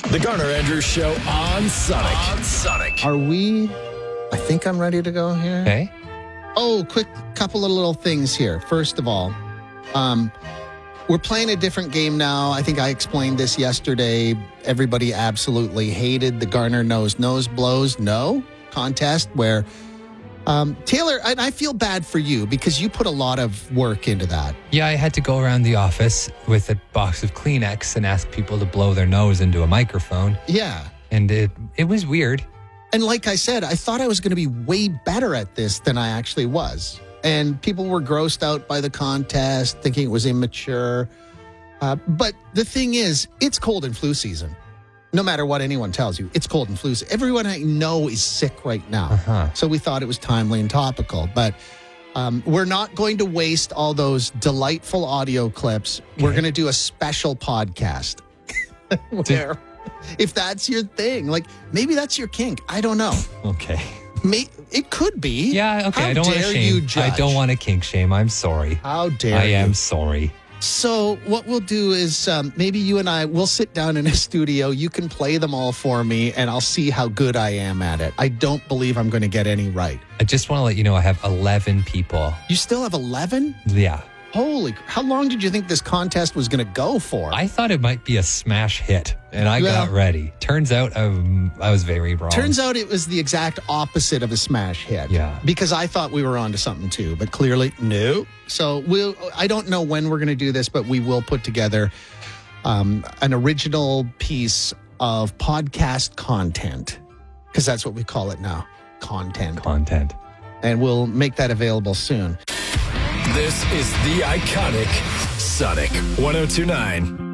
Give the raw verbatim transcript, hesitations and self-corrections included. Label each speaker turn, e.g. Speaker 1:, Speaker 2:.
Speaker 1: The Garner Andrews Show on Sonic. On Sonic.
Speaker 2: Are we... I think I'm ready to go here.
Speaker 3: Okay.
Speaker 2: Oh, quick couple of little things here. First of all, um, we're playing a different game now. I think I explained this yesterday. Everybody absolutely hated the Garner Knows Nose Blows No contest where... Um, Taylor, and I feel bad for you because you put a lot of work into that.
Speaker 3: Yeah, I had to go around the office with a box of Kleenex and ask people to blow their nose into a microphone.
Speaker 2: Yeah.
Speaker 3: And it it was weird.
Speaker 2: And like I said, I thought I was going to be way better at this than I actually was. And people were grossed out by the contest, thinking it was immature. Uh, but the thing is, it's cold and flu season. No matter what anyone tells you, it's cold and flu season. Everyone I know is sick right now.
Speaker 3: Uh-huh.
Speaker 2: So we thought it was timely and topical. But um, we're not going to waste all those delightful audio clips. Okay. We're going to do a special podcast where, if that's your thing, like maybe that's your kink. I don't know.
Speaker 3: Okay.
Speaker 2: May, it could be.
Speaker 3: Yeah, okay.
Speaker 2: How
Speaker 3: I don't want to
Speaker 2: dare
Speaker 3: shame.
Speaker 2: you judge?
Speaker 3: I don't want to kink shame. I'm sorry.
Speaker 2: How dare
Speaker 3: I
Speaker 2: you?
Speaker 3: I am sorry.
Speaker 2: So what we'll do is um, maybe you and I will sit down in a studio. You can play them all for me, and I'll see how good I am at it. I don't believe I'm going to get any right.
Speaker 3: I just want to let you know I have eleven people.
Speaker 2: You still have eleven?
Speaker 3: Yeah.
Speaker 2: Holy, how long did you think this contest was going to go for?
Speaker 3: I thought it might be a smash hit, and I
Speaker 2: well,
Speaker 3: got ready. Turns out um, I was very wrong.
Speaker 2: Turns out it was the exact opposite of a smash hit.
Speaker 3: Yeah.
Speaker 2: Because I thought we were onto something too, but clearly, no. So we'll, I don't know when we're going to do this, but we will put together um, an original piece of podcast content, because that's what we call it now, content.
Speaker 3: Content.
Speaker 2: And we'll make that available soon.
Speaker 1: This is the iconic Sonic one oh two point nine.